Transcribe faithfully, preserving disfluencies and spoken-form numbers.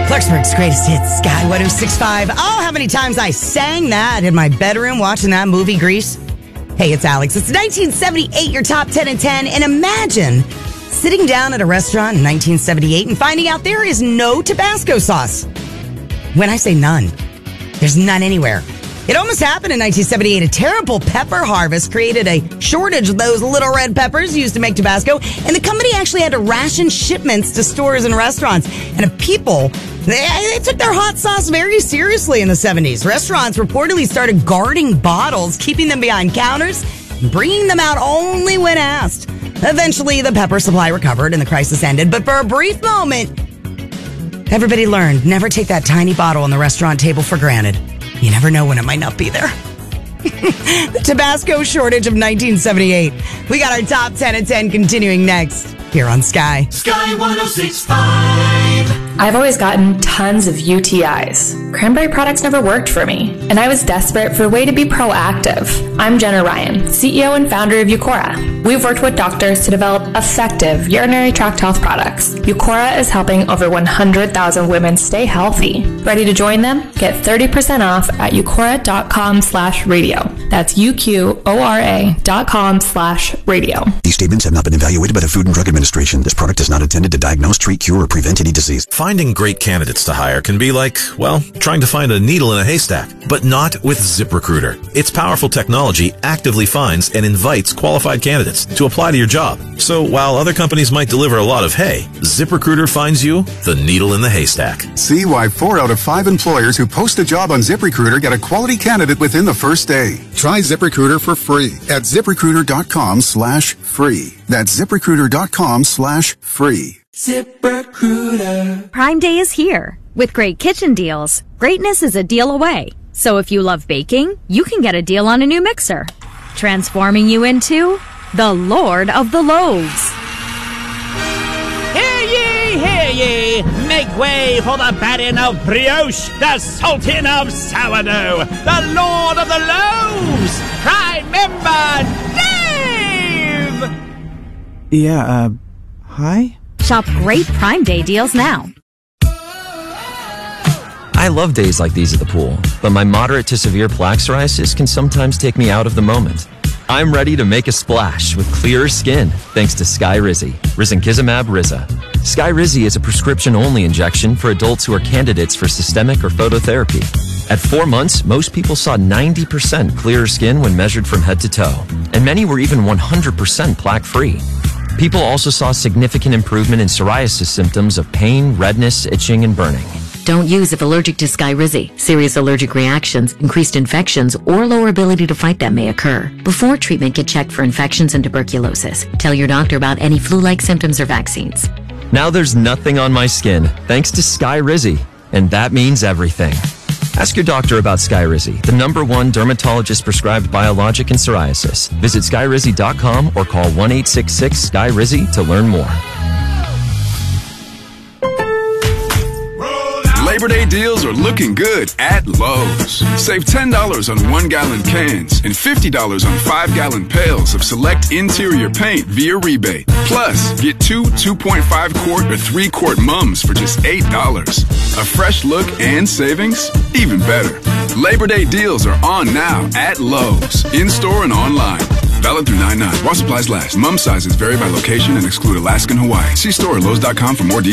Clarksburg's greatest hits, Sky one oh six point five. Oh, how many times I sang that in my bedroom watching that movie, Grease. Hey, it's Alex. It's nineteen seventy-eight, your top ten and ten. And imagine sitting down at a restaurant in nineteen seventy-eight and finding out there is no Tabasco sauce. When I say none, there's none anywhere. It almost happened in nineteen seventy-eight. A terrible pepper harvest created a shortage of those little red peppers used to make Tabasco, and the company actually had to ration shipments to stores and restaurants. And the people, they, they took their hot sauce very seriously in the seventies. Restaurants reportedly started guarding bottles, keeping them behind counters, and bringing them out only when asked. Eventually, the pepper supply recovered and the crisis ended, but for a brief moment, everybody learned never take that tiny bottle on the restaurant table for granted. You never know when it might not be there. The Tabasco shortage of nineteen seventy-eight. We got our top ten and ten continuing next here on Sky. Sky one oh six point five. I've always gotten tons of U T Is. Cranberry products never worked for me, and I was desperate for a way to be proactive. I'm Jenna Ryan, C E O and founder of Eucora. We've worked with doctors to develop effective urinary tract health products. Eucora is helping over one hundred thousand women stay healthy. Ready to join them? Get thirty percent off at eucora.com slash radio. That's U-Q-O-R-A dot com slash radio. These statements have not been evaluated by the Food and Drug Administration. This product is not intended to diagnose, treat, cure, or prevent any disease. Finding great candidates to hire can be like, well, trying to find a needle in a haystack, but not with ZipRecruiter. Its powerful technology actively finds and invites qualified candidates to apply to your job. So while other companies might deliver a lot of hay, ZipRecruiter finds you the needle in the haystack. See why four out of five employers who post a job on ZipRecruiter get a quality candidate within the first day. Try ZipRecruiter for free at ZipRecruiter.com slash free. That's ZipRecruiter.com slash free. ZipRecruiter. Prime Day is here. With great kitchen deals, greatness is a deal away. So if you love baking, you can get a deal on a new mixer, transforming you into the Lord of the Loaves. Hear ye, hear ye! Make way for the baron of brioche, the sultan of sourdough, the Lord of the Loaves, Prime Member Dave! Yeah, uh, hi? Shop great Prime Day deals now. I love days like these at the pool, but my moderate to severe plaque psoriasis can sometimes take me out of the moment. I'm ready to make a splash with clearer skin thanks to Skyrizi, risankizumab Riza. Skyrizi is a prescription-only injection for adults who are candidates for systemic or phototherapy. At four months, most people saw ninety percent clearer skin when measured from head to toe, and many were even one hundred percent plaque-free. People also saw significant improvement in psoriasis symptoms of pain, redness, itching, and burning. Don't use if allergic to Skyrizi. Serious allergic reactions, increased infections, or lower ability to fight them may occur. Before treatment, get checked for infections and tuberculosis. Tell your doctor about any flu-like symptoms or vaccines. Now there's nothing on my skin, thanks to Skyrizi, and that means everything. Ask your doctor about Skyrizi, the number one dermatologist-prescribed biologic in psoriasis. Visit Skyrizi dot com or call one eight six six Sky Rizi to learn more. Labor Day deals are looking good at Lowe's. Save ten dollars on one-gallon cans and fifty dollars on five-gallon pails of select interior paint via rebate. Plus, get two two point five quart or three quart mums for just eight dollars. A fresh look and savings? Even better. Labor Day deals are on now at Lowe's, in-store and online. Valid through nine nine. While supplies last. Mum sizes vary by location and exclude Alaska and Hawaii. See store at Lowe's dot com for more details.